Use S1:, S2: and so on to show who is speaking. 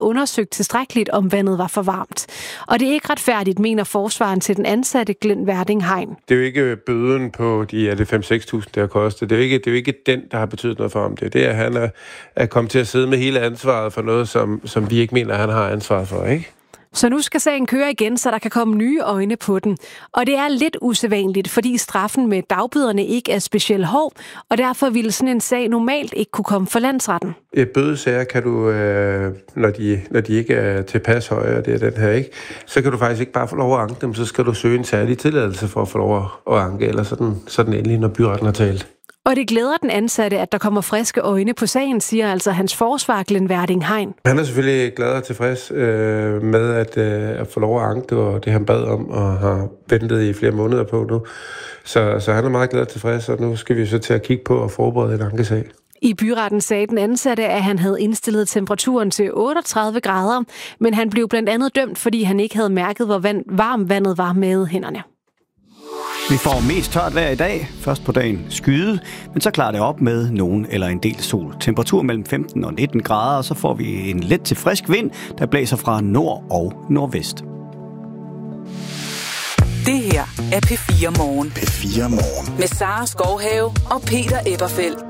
S1: undersøgt tilstrækkeligt, om vandet var for varmt. Og det er ikke retfærdigt, mener forsvaren til den ansatte Glenn Verding Hein.
S2: Det er jo ikke bøden på de 5-6.000, det har kostet. Det er jo ikke den, der har betydet noget for ham. Det er det, at han er kommet til at sidde med hele ansvaret for noget, som vi ikke mener, han har ansvar for, ikke?
S1: Så nu skal sagen køre igen, så der kan komme nye øjne på den. Og det er lidt usædvanligt, fordi straffen med dagbøderne ikke er specielt hård, og derfor ville sådan en sag normalt ikke kunne komme for landsretten.
S2: Bødesager kan du, når de ikke er tilpas høje, og det er den her, ikke, så kan du faktisk ikke bare få lov at anke dem, så skal du søge en særlig tilladelse for at få lov at anke, eller sådan endelig, når byretten har talt.
S1: Og det glæder den ansatte, at der kommer friske øjne på sagen, siger altså hans forsvar, Glenn Verding Hein.
S2: Han er selvfølgelig glad og tilfreds med at få lov at anke det, og det han bad om, og har ventet i flere måneder på nu. Så han er meget glad og tilfreds, og nu skal vi så til at kigge på og forberede en ankesag.
S1: I byretten sagde den ansatte, at han havde indstillet temperaturen til 38 grader, men han blev blandt andet dømt, fordi han ikke havde mærket, hvor varmt vandet var med hænderne.
S3: Vi får mest tørt vejr i dag. Først på dagen skyde, men så klarer det op med nogen eller en del sol. Temperatur mellem 15 og 19 grader, og så får vi en let til frisk vind, der blæser fra nord og nordvest.
S4: Det her er P4 Morgen.
S5: P4 Morgen.
S4: Med Sara Skovhave og Peter Eberfeldt.